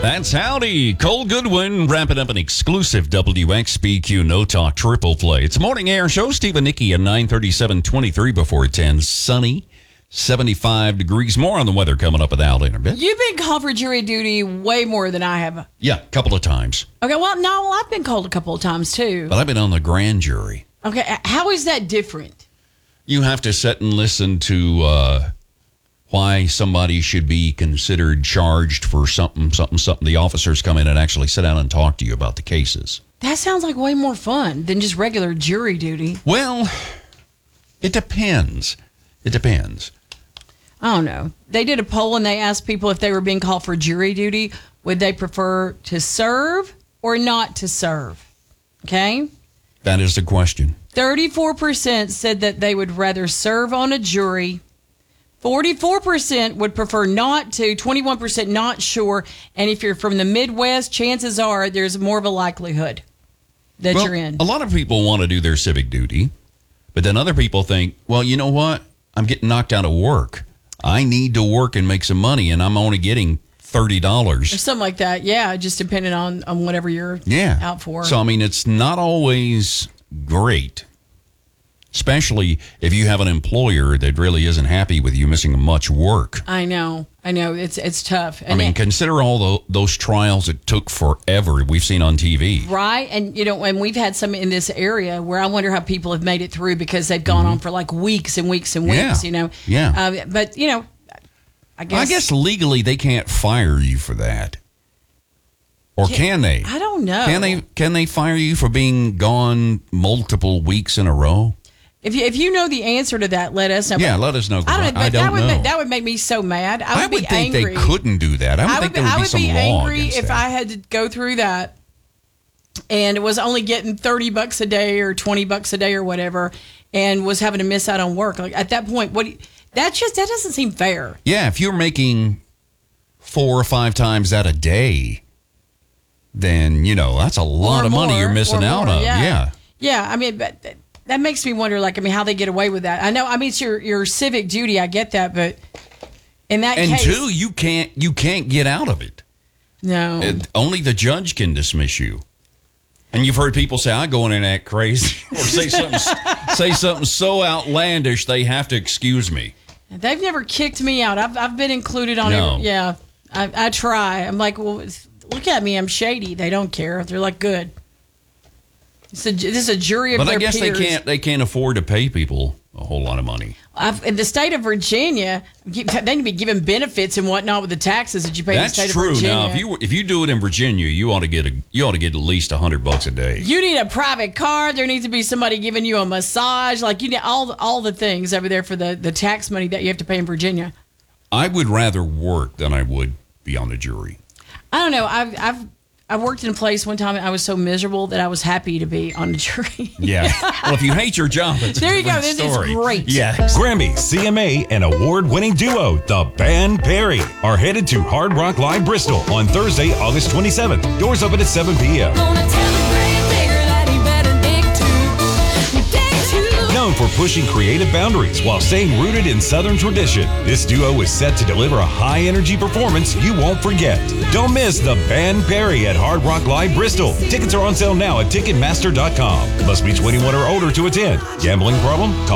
That's Howdy. Cole Goodwin wrapping up an exclusive WXBQ No Talk triple play. It's a morning air show. Steve and Nikki at 9:37:23 before 10. Sunny, 75 degrees. More on the weather coming up with Al in a bit. You've been called for jury duty way more than I have. Yeah, a couple of times. Okay, well, I've been called a couple of times too. But I've been on the grand jury. Okay, how is that different? You have to sit and listen to why somebody should be considered charged for something. The officers come in and actually sit down and talk to you about the cases. That sounds like way more fun than just regular jury duty. Well, it depends. I don't know. They did a poll and they asked people if they were being called for jury duty, would they prefer to serve or not to serve? Okay? That is the question. 34% said that they would rather serve on a jury. 44% would prefer not to, 21% not sure, and if you're from the Midwest, chances are there's more of a likelihood that you're in. A lot of people want to do their civic duty, but then other people think, well, you know what? I'm getting knocked out of work. I need to work and make some money, and I'm only getting $30. Or something like that, yeah, just depending on whatever you're out for. So, I mean, it's not always great, especially if you have an employer that really isn't happy with you missing much work. I know. It's tough. And I mean, consider all those trials it took forever we've seen on TV. Right. And, and we've had some in this area where I wonder how people have made it through because they've gone on for like weeks and weeks and weeks, Yeah. But, I guess legally they can't fire you for that. Or can they? I don't know. Can they fire you for being gone multiple weeks in a row? If you know the answer to that, let us know. Yeah, let us know. I don't know. That would make me so mad. I would think angry. they couldn't do that. I would think there would be some law I would be angry if that. I had to go through that and was only getting $30 a day or $20 a day or whatever and was having to miss out on work. Like at that point, that doesn't seem fair. Yeah, if you're making 4 or 5 times that a day, then, that's a lot of money you're missing out on. Yeah. Yeah, I mean, but that makes me wonder, how they get away with that. I know, it's your civic duty. I get that, but in that case, and two, you can't get out of it. No, only the judge can dismiss you. And you've heard people say, "I go in and act crazy," or say something so outlandish they have to excuse me. They've never kicked me out. I've been included on No. it. Yeah, I try. I'm like, well, look at me. I'm shady. They don't care. They're like, good. This is a jury of their peers. But I guess they can't afford to pay people a whole lot of money. In the state of Virginia, they need to be given benefits and whatnot with the taxes that you pay in the state of Virginia. That's true. Now, if you do it in Virginia, you ought to get at least $100 a day. You need a private car. There needs to be somebody giving you a massage. You need all the things over there for the tax money that you have to pay in Virginia. I would rather work than I would be on the jury. I don't know. I worked in a place one time and I was so miserable that I was happy to be on the jury. Yeah. Well, if you hate your job, it's there you go. This is great. Yeah. Grammy, CMA, and award-winning duo, the Band Perry, are headed to Hard Rock Live Bristol on Thursday, August 27th. Doors open at 7 p.m. Known for pushing creative boundaries while staying rooted in Southern tradition, this duo is set to deliver a high-energy performance you won't forget. Don't miss the Band Perry at Hard Rock Live Bristol. Tickets are on sale now at Ticketmaster.com. Must be 21 or older to attend. Gambling problem? Call